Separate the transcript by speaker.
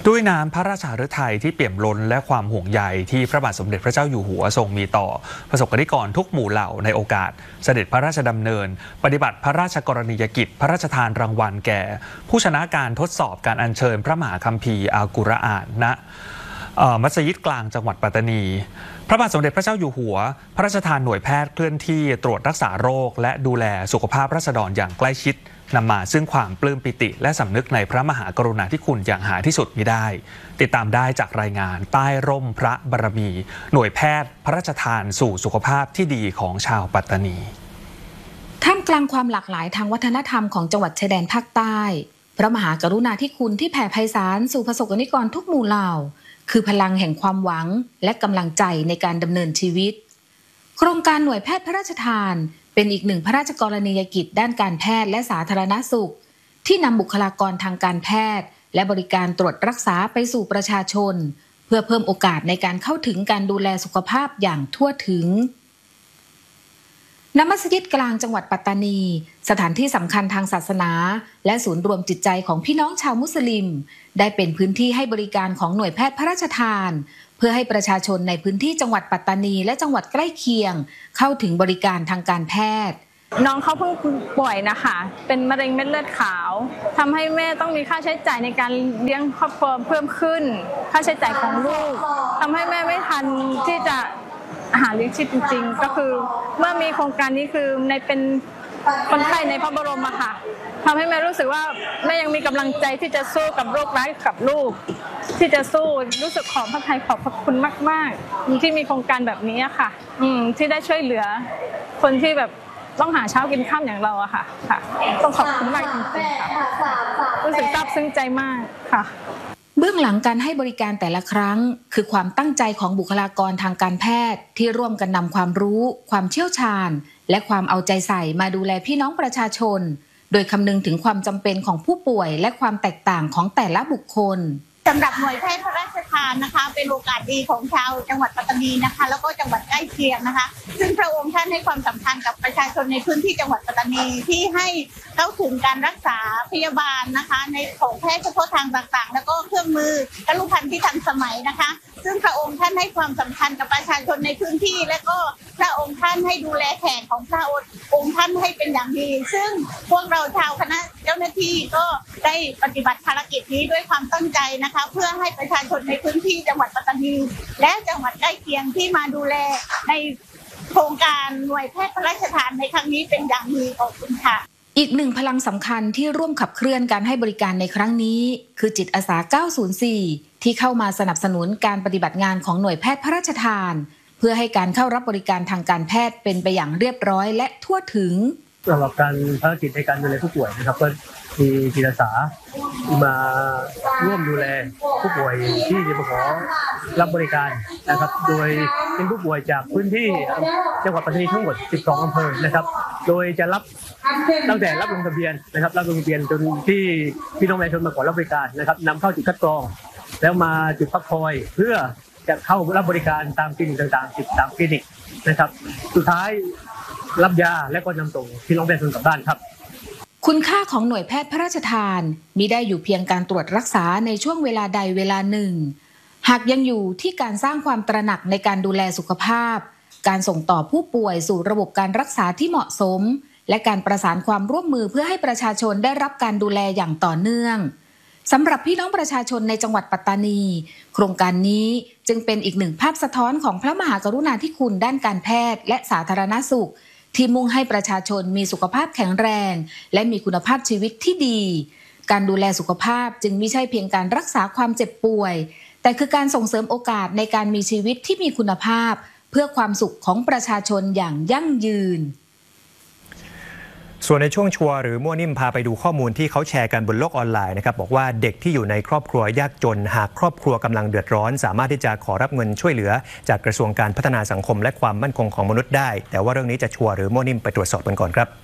Speaker 1: ด้วยน้ำพระราชฤทัยที่เปี่ยมล้นและความห่วงใยที่พระบาทสมเด็จพระเจ้าอยู่หัวทรงมีต่อประสบกนิกรทุกหมู่เหล่าในโอกาสเสด็จพระราชดำเนินปฏิบัติพระราชกรณียกิจพระราชทานรางวัลแก่ผู้ชนะการทดสอบการอัญเชิญพระมหาคัมภีร์อัลกุรอานณมัสยิดกลางจังหวัดปัตตานีพระบาทสมเด็จพระเจ้าอยู่หัวพระราชทานหน่วยแพทย์เคลื่อนที่ตรวจรักษาโรคและดูแลสุขภาพราษฎรอย่างใกล้ชิดนำมาซึ่งความปลื้มปิติและสำนึกในพระมหากรุณาธิคุณอย่างหาที่สุดมิได้ติดตามได้จากรายงานใต้ร่มพระบารมีหน่วยแพทย์พระราชทานสู่สุขภาพที่ดีของชาวปัตตานี
Speaker 2: ท่ามกลางความหลากหลายทางวัฒนธรรมของจังหวัดชายแดนภาคใต้พระมหากรุณาธิคุณที่แผ่ไพศาลสู่ประสบกนิกรทุกหมู่เหล่าคือพลังแห่งความหวังและกำลังใจในการดำเนินชีวิตโครงการหน่วยแพทย์พระราชทานเป็นอีกหนึ่งพระราชกรณียกิจด้านการแพทย์และสาธารณสุขที่นำบุคลากรทางการแพทย์และบริการตรวจรักษาไปสู่ประชาชนเพื่อเพิ่มโอกาสในการเข้าถึงการดูแลสุขภาพอย่างทั่วถึงณมัสยิดกลางจังหวัดปัตตานีสถานที่สำคัญทางศาสนาและศูนย์รวมจิตใจของพี่น้องชาวมุสลิมได้เป็นพื้นที่ให้บริการของหน่วยแพทย์พระราชทานเพื่อให้ประชาชนในพื้นที่จังหวัดปัตตานีและจังหวัดใกล้เคียงเข้าถึงบริการทางการแพทย์
Speaker 3: น้องเขาเพิ่งป่วยนะคะเป็นมะเร็งเม็ดเลือดขาวทำให้แม่ต้องมีค่าใช้จ่ายในการเลี้ยงครอบครัวเพิ่มขึ้นค่าใช้จ่ายของลูกทำให้แม่ไม่ทันที่จะหาเลี้ยงชีพจริงๆก็คือเมื่อมีโครงการนี้คือในเป็นคนไข้ในพระบรมค่ะทำให้แม่รู้สึกว่าแม่ยังมีกำลังใจที่จะสู้กับโรคร้ายกับลูกที่จะสู้รู้สึกขอบพระทัยขอบพระคุณมากๆที่มีโครงการแบบนี้ค่ะที่ได้ช่วยเหลือคนที่แบบต้องหาเช้ากินข้ามอย่างเราอะค่ะต้องขอบคุณมากจริงๆค่ะรู้สึกซาบซึ้งใจมากค่ะ
Speaker 2: เบื้องหลังการให้บริการแต่ละครั้งคือความตั้งใจของบุคลากรทางการแพทย์ที่ร่วมกันนำความรู้ความเชี่ยวชาญและความเอาใจใส่มาดูแลพี่น้องประชาชนโดยคำนึงถึงความจำเป็นของผู้ป่วยและความแตกต่างของแต่ละบุคคล
Speaker 4: สำหรับหน่วยแพทย์พระราชทานนะคะเป็นโอกาสดีของชาวจังหวัดปัตตานีนะคะแล้วก็จังหวัดใกล้เคียงนะคะซึ่งพระองค์ท่านให้ความสำคัญกับประชาชนในพื้นที่จังหวัดปัตตานีที่ให้เข้าถึงการรักษาพยาบาลนะคะในของแพทย์เฉพาะทางต่างๆแล้วก็เครื่องมือกรุภัณฑ์ที่ทันสมัยนะคะซึ่งพระองค์ท่านให้ความสำคัญกับประชาชนในพื้นที่และก็พระองค์ท่านให้ดูแลแขกของพระองค์ท่านให้เป็นอย่างดีซึ่งพวกเราชาวคณะเจ้าหน้าที่ก็ได้ปฏิบัติภารกิจนี้ด้วยความตั้งใจนะคะเพื่อให้ประชาชนในพื้นที่จังหวัดปัตตานีและจังหวัดใกล้เคียงที่มาดูแลในโครงการหน่วยแพทย์พระราชทานในครั้งนี้เป็นอย่างดีขอบคุณค่ะ
Speaker 2: อีกหนึ่งพลังสำคัญที่ร่วมขับเคลื่อนการให้บริการในครั้งนี้คือจิตอาสา 904 ที่เข้ามาสนับสนุนการปฏิบัติงานของหน่วยแพทย์พระราชทานเพื่อให้การเข้ารับบริการทางการแพทย์เป็นไปอย่างเรียบร้อยและทั่วถึง
Speaker 5: สำหรับการภารกิจในการดูแลผู้ป่วยนะครับก็มีจิตอาสามาร่วมดูแลผู้ป่วยที่จะมาขอรับบริการนะครับโดยเป็นผู้ป่วยจากพื้นที่จังหวัดปัตตานีทั้งหมด 12 อำเภอนะครับโดยจะรับตั้งแต่รับลงทะเบียนนะครับรับลงทะเบียนจนที่พี่น้องประชาชนมาขอรับบริการนะครับนำเข้าจุดคัดกรองแล้วมาจุดพักคอยเพื่อจะเข้ารับบริการตามคลินิกต่างๆ13คลินิกนะครับสุดท้ายรับยาและก็นำส่งพี่น้องประชาชนกลับบ้านครับ
Speaker 2: คุณค่าของหน่วยแพทย์พระราชทานมิได้อยู่เพียงการตรวจรักษาในช่วงเวลาใดเวลาหนึ่งหากยังอยู่ที่การสร้างความตระหนักในการดูแลสุขภาพการส่งต่อผู้ป่วยสู่ระบบการรักษาที่เหมาะสมและการประสานความร่วมมือเพื่อให้ประชาชนได้รับการดูแลอย่างต่อเนื่องสำหรับพี่น้องประชาชนในจังหวัดปัตตานีโครงการนี้จึงเป็นอีกหนึ่งภาพสะท้อนของพระมหากรุณาธิคุณด้านการแพทย์และสาธารณสุขที่มุ่งให้ประชาชนมีสุขภาพแข็งแรงและมีคุณภาพชีวิตที่ดีการดูแลสุขภาพจึงไม่ใช่เพียงการรักษาความเจ็บป่วยแต่คือการส่งเสริมโอกาสในการมีชีวิตที่มีคุณภาพเพื่อความสุขของประชาชนอย่างยั่งยืน
Speaker 6: ส่วนในช่วงชัวร์หรือมั่วนิ่มพาไปดูข้อมูลที่เขาแชร์กันบนโลกออนไลน์นะครับบอกว่าเด็กที่อยู่ในครอบครัวยากจนหากครอบครัวกำลังเดือดร้อนสามารถที่จะขอรับเงินช่วยเหลือจากกระทรวงการพัฒนาสังคมและความมั่นคงของมนุษย์ได้แต่ว่าเรื่องนี้จะชัวร์หรือมั่วนิ่มไปตรวจสอบกันก่อนครับ